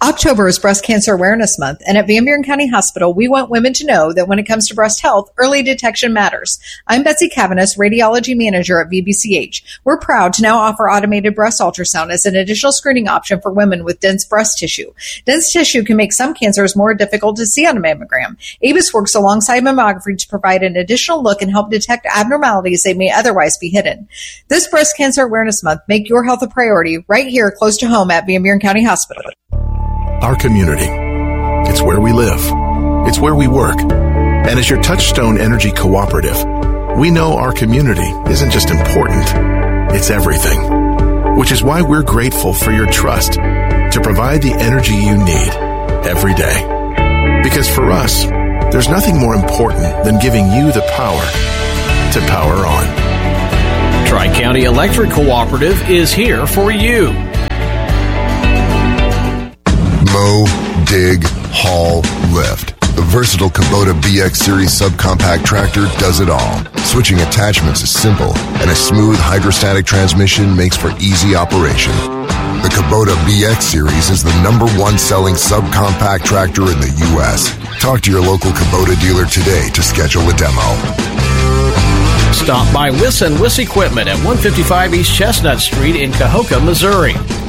October is Breast Cancer Awareness Month, and at Van Buren County Hospital, we want women to know that when it comes to breast health, early detection matters. I'm Betsy Cavanis, Radiology Manager at VBCH. We're proud to now offer automated breast ultrasound as an additional screening option for women with dense breast tissue. Dense tissue can make some cancers more difficult to see on a mammogram. ABIS works alongside mammography to provide an additional look and help detect abnormalities that may otherwise be hidden. This Breast Cancer Awareness Month, make your health a priority right here close to home at Van Buren County Hospital. Our community. It's where we live. It's where we work. And as your Touchstone Energy Cooperative, we know our community isn't just important, it's everything. Which is why we're grateful for your trust to provide the energy you need every day. Because for us, there's nothing more important than giving you the power to power on. Tri-County Electric Cooperative is here for you. Mow, dig, haul, lift. The versatile Kubota BX Series subcompact tractor does it all. Switching attachments is simple, and a smooth hydrostatic transmission makes for easy operation. The Kubota BX Series is the #1 selling subcompact tractor in the U.S. Talk to your local Kubota dealer today to schedule a demo. Stop by Wiss & Wiss Equipment at 155 East Chestnut Street in Cahokia, Missouri.